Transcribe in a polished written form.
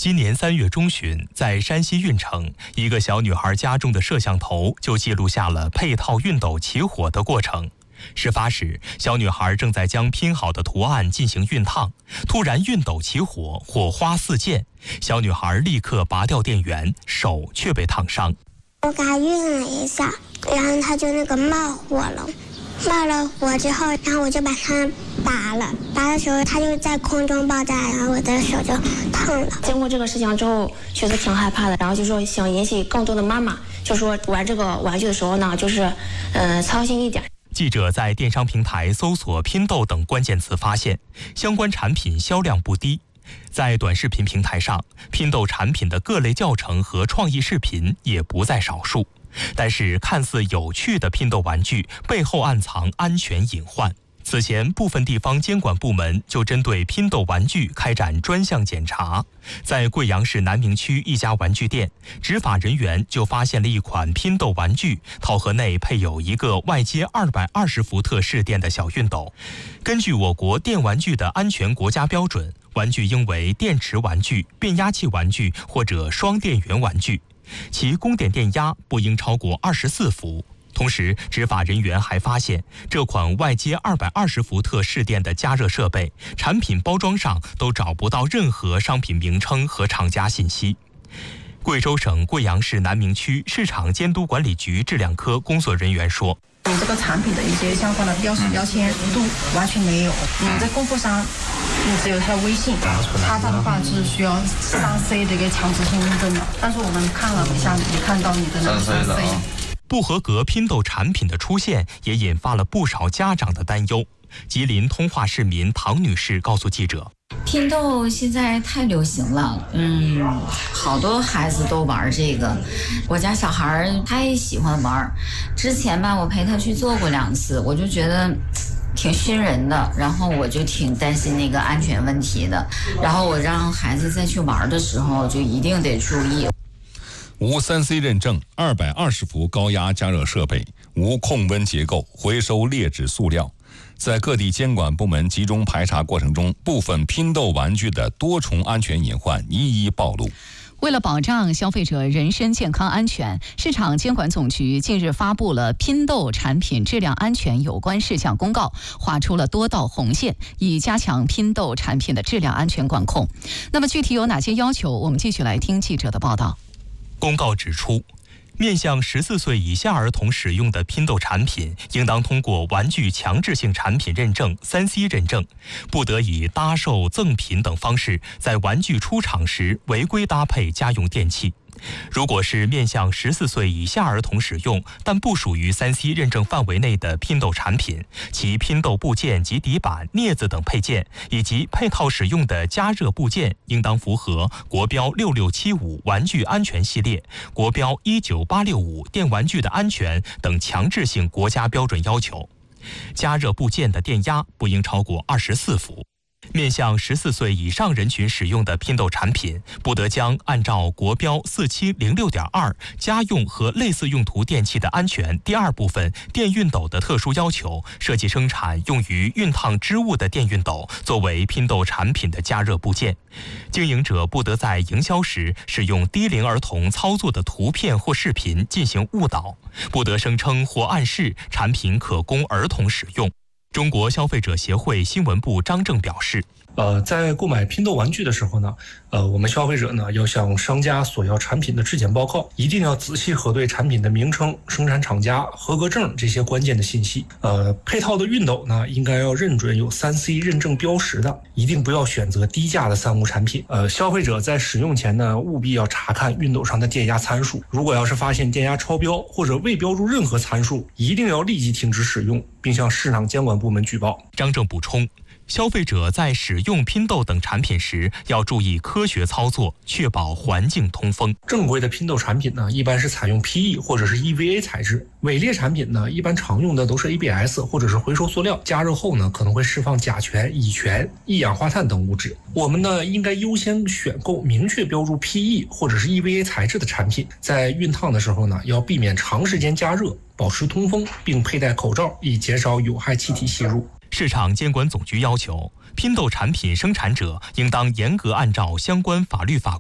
今年3月中旬，在山西运城，一个小女孩家中的摄像头就记录下了配套熨斗起火的过程。事发时，小女孩正在将拼好的图案进行熨烫，突然熨斗起火，火花四溅，小女孩立刻拔掉电源，手却被烫伤。 我给她熨了一下，然后她就冒火了。冒了火之后，然后我就把它拔了，拔的时候它就在空中爆炸，然后我的手就烫了。 经过这个事情之后，确实挺害怕的，然后就说想引起更多的妈妈，就说玩这个玩具的时候呢，就是操心一点。 记者在电商平台搜索拼豆等关键词，发现相关产品销量不低。在短视频平台上，拼豆产品的各类教程和创意视频也不在少数。但是看似有趣的拼豆玩具背后暗藏安全隐患。此前部分地方监管部门就针对拼豆玩具开展专项检查。在贵阳市南明区一家玩具店，执法人员就发现了一款拼豆玩具，套盒内配有一个外接220伏特市电的小熨斗。根据我国电玩具的安全国家标准，玩具应为电池玩具、变压器玩具或者双电源玩具，其供电电压不应超过24伏。同时，执法人员还发现，这款外接220伏特市电的加热设备，产品包装上都找不到任何商品名称和厂家信息。贵州省贵阳市南明区市场监督管理局质量科工作人员说， 你这个产品的一些相关的标识标签都完全没有，你在供货商只有他的微信，他的话是需要3C 的一个强制性认证的，但是我们看了一下，没看到你的那个3C。 不合格拼豆产品的出现也引发了不少家长的担忧。吉林通化市民唐女士告诉记者， 拼豆现在太流行了，好多孩子都玩这个。我家小孩他也喜欢玩，之前吧我陪他去做过2次，我就觉得挺熏人的，然后我就挺担心那个安全问题的，然后我让孩子再去玩的时候就一定得注意。 无 3C 认证，220伏高压加热设备，无控温结构，回收劣质塑料。在各地监管部门集中排查过程中，部分拼豆玩具的多重安全隐患一一暴露。 为了保障消费者人身健康安全，市场监管总局近日发布了拼豆产品质量安全有关事项公告，划出了多道红线，以加强拼豆产品的质量安全管控。那么具体有哪些要求？我们继续来听记者的报道。 公告指出，面向14岁以下儿童使用的拼豆产品，应当通过玩具强制性产品认证 3C 认证，不得以搭售、赠品等方式在玩具出厂时违规搭配家用电器。如果是面向14岁以下儿童使用，但不属于3C 认证范围内的拼豆产品，其拼豆部件及底板、镊子等配件，以及配套使用的加热部件，应当符合国标6675玩具安全系列、国标19865电玩具的安全等强制性国家标准要求。加热部件的电压不应超过24伏。面向14岁以上人群使用的拼豆产品，不得将按照国标4706.2家用和类似用途电器的安全第2部分电熨斗的特殊要求，设计生产用于熨烫织物的电熨斗作为拼豆产品的加热部件。经营者不得在营销时使用低龄儿童操作的图片或视频进行误导，不得声称或暗示产品可供儿童使用。中国消费者协会新闻部张正表示， 在购买拼豆玩具的时候呢，我们消费者呢要向商家索要产品的质检报告，一定要仔细核对产品的名称、生产厂家、合格证这些关键的信息。配套的熨斗呢，应该要认准有3C 认证标识的，一定不要选择低价的3无产品。消费者在使用前呢，务必要查看熨斗上的电压参数，如果要是发现电压超标或者未标注任何参数，一定要立即停止使用，并向市场监管部门举报。 张正补充，消费者在使用拼豆等产品时，要注意科学操作，确保环境通风。 正规的拼豆产品呢，一般是采用 PE 或者是 EVA 材质；伪劣产品呢，一般常用的都是 ABS 或者是回收塑料，加热后呢，可能会释放甲醛、乙醛、一氧化碳等物质。我们呢，应该优先选购明确标注 PE 或者是 EVA 材质的产品。在熨烫的时候呢，要避免长时间加热，保持通风，并佩戴口罩，以减少有害气体吸入。 市场监管总局要求，拼豆产品生产者应当严格按照相关法律法